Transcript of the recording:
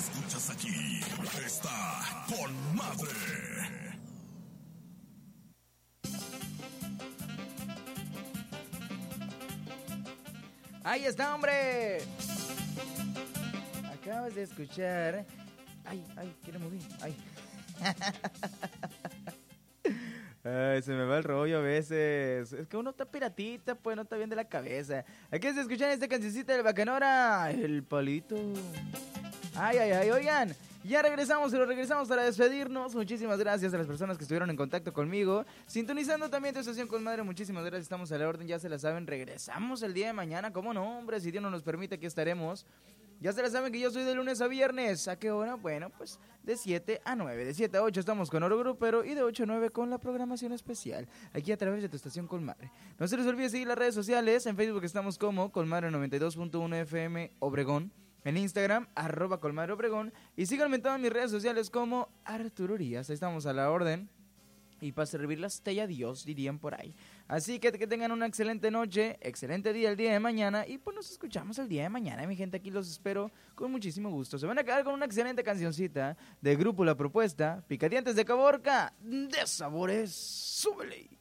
escuchas aquí está con madre. ¡Ahí está, hombre! Acabas de escuchar... ¡Ay, quiero mover! ¡Ay! Ay, se me va el rollo a veces. Es que uno está piratita, pues no está bien de la cabeza. Aquí se escuchan esta cancioncita del Bacanora, El Palito. Ay, oigan, ya regresamos para despedirnos. Muchísimas gracias a las personas que estuvieron en contacto conmigo, sintonizando también tu estación con madre. Muchísimas gracias, estamos a la orden, ya se la saben. Regresamos el día de mañana, ¿cómo no, hombre? Si Dios nos permite, aquí estaremos. Ya se la saben que yo soy de lunes a viernes. ¿A qué hora? Bueno, pues de 7 a 9. De 7 a 8 estamos con Oro Grupero y de 8 a 9 con la programación especial. Aquí a través de tu estación Colmadre. No se les olvide seguir las redes sociales. En Facebook estamos como Colmadre 92.1 FM Obregón. En Instagram, @Colmadre Obregón. Y síganme en todas mis redes sociales como Arturo Urias. Ahí estamos a la orden. Y para servirlas, te adiós, dirían por ahí. Así que tengan una excelente noche, excelente día el día de mañana. Y pues nos escuchamos el día de mañana, mi gente. Aquí los espero con muchísimo gusto. Se van a quedar con una excelente cancioncita de Grupo La Propuesta, Picadientes de Caborca, de sabores. ¡Súbele!